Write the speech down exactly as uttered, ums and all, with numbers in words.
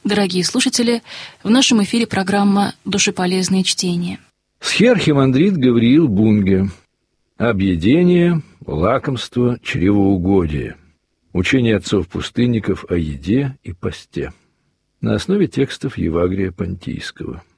Дорогие слушатели, в нашем эфире программа «Душеполезное чтение». Схиархимандрит Гавриил Бунге. Объедение, лакомство, чревоугодие. Учение отцов-пустынников о еде и посте. На основе текстов Евагрия Понтийского.